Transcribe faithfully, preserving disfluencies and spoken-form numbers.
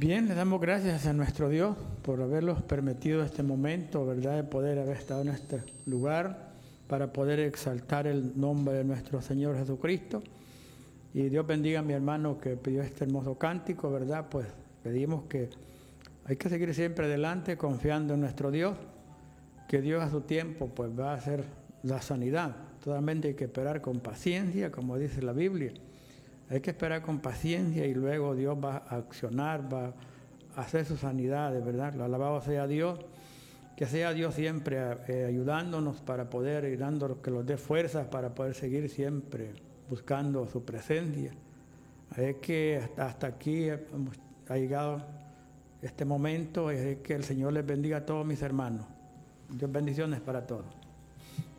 Bien, le damos gracias a nuestro Dios por habernos permitido este momento, ¿verdad?, de poder haber estado en este lugar para poder exaltar el nombre de nuestro Señor Jesucristo. Y Dios bendiga a mi hermano que pidió este hermoso cántico, ¿verdad? Pues pedimos que hay que seguir siempre adelante confiando en nuestro Dios, que Dios a su tiempo pues va a hacer la sanidad. Solamente hay que esperar con paciencia, como dice la Biblia. Hay que esperar con paciencia y luego Dios va a accionar, va a hacer su sanidad, de verdad. Alabado sea Dios, que sea Dios siempre eh, ayudándonos para poder y dándonos que nos dé fuerzas para poder seguir siempre buscando su presencia. Es que hasta, hasta aquí hemos, ha llegado este momento, es que el Señor les bendiga a todos mis hermanos. Dios bendiciones para todos.